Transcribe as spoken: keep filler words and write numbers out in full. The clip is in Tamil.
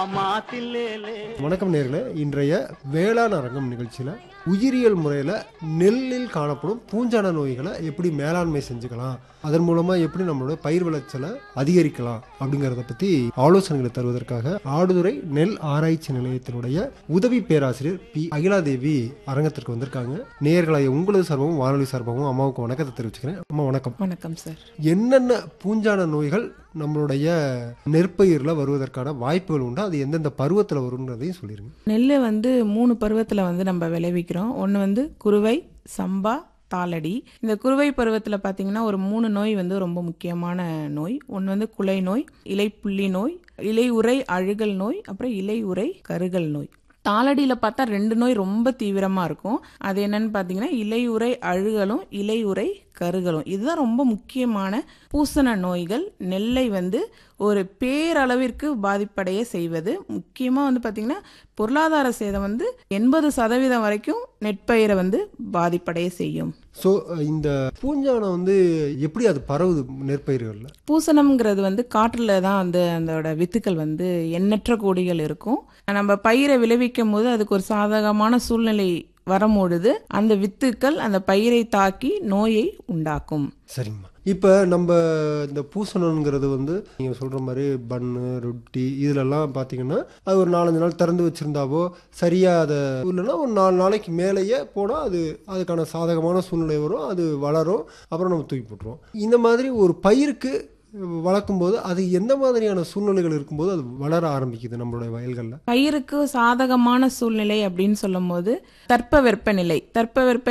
வணக்கம் நேயர்களே, இன்றைய வேளாண் அரங்கம் நிகழ்ச்சியில் உயிரியல் முறையில் நெல்லில் காணப்படும் பூஞ்சான நோய்களை எப்படி மேலாண்மை செஞ்சுக்கலாம், அதன் மூலமாக எப்படி நம்மளோட பயிர் விளைச்சலை அதிகரிக்கலாம் அப்படிங்கிறத பற்றி ஆலோசனைகளை தருவதற்காக ஆடுதுறை நெல் ஆராய்ச்சி நிலையத்தினுடைய உதவி பேராசிரியர் பி அகிலாதேவி அரங்கத்திற்கு வந்திருக்காங்க. நேயர்களை உங்களது சார்பாகவும் வானொலி சார்பாகவும் அம்மாவுக்கு வணக்கத்தை தெரிவிச்சுக்கிறேன். அம்மா வணக்கம். வணக்கம் சார். என்னென்ன பூஞ்சான நோய்கள் நம்மளுடைய நெற்பயிரில் வருவதற்கான வாய்ப்புகள் உண்டு, அது எந்தெந்த பருவத்தில் வரும்ன்றதையும் சொல்லிடுங்க. நெல்லை வந்து மூணு பருவத்தில் வந்து நம்ம விளைவிக்கிறோம். ஒன்று வந்து குறுவை, சம்பா, தாளடி. இந்த குறுவை பருவத்தில் பார்த்தீங்கன்னா ஒரு மூணு நோய் வந்து ரொம்ப முக்கியமான நோய். ஒன்று வந்து குலை நோய், இலைப்புள்ளி நோய், இலை உறை அழுகல் நோய், அப்புறம் இலை உறை கருகல் நோய். தாளடியில் பார்த்தா ரெண்டு நோய் ரொம்ப தீவிரமாக இருக்கும். அது என்னன்னு பார்த்தீங்கன்னா இலை உறை அழுகலும் இலை உறை கருகலும். இதுதான் ரொம்ப முக்கியமான பூசண நோய்கள். நெல்லை வந்து ஒரு பேரளவிற்கு பாதிப்படைய செய்வது. முக்கியமாக வந்து பார்த்திங்கன்னா பொருளாதார சேதம் வந்து எண்பது சதவீதம் வரைக்கும் நெற்பயிரை வந்து பாதிப்படைய செய்யும். ஸோ இந்த பூஞ்சானம் வந்து எப்படி அது பரவுது நெற்பயிர்களில்? பூசணம்ங்கிறது வந்து காற்றில் தான் வந்து அதோட வித்துக்கள் வந்து எண்ணற்ற கோடிகள் இருக்கும். நம்ம பயிரை விளைவிக்கும் போது அதுக்கு ஒரு சாதகமான சூழ்நிலை வரும்பொழுது அந்த வித்துக்கள் அந்த பயிரை தாக்கி நோயை உண்டாக்கும். சரிங்கம்மா. இப்போ நம்ம இந்த பூசணங்கிறது வந்து நீங்கள் சொல்கிற மாதிரி பன்னு, ரொட்டி இதிலெல்லாம் பார்த்தீங்கன்னா அது ஒரு நாலஞ்சு நாள் திறந்து வச்சுருந்தாவோ சரியாக அதை இல்லைன்னா ஒரு நாலு நாளைக்கு மேலேயே போனால் அது அதுக்கான சாதகமான சூழ்நிலை வரும், அது வளரும், அப்புறம் நம்ம தூக்கி போட்டுருவோம். இந்த மாதிரி ஒரு பயிருக்கு வளர்க்கும் போது அது எந்த மாதிரியான சூழ்நிலைகள் இருக்கும்போது அது வளர ஆரம்பிக்குது நம்மளுடைய வயல்களில்? பயிருக்கு சாதகமான சூழ்நிலை அப்படின்னு சொல்லும் போது தட்பவெப்பநிலை தட்பவெப்ப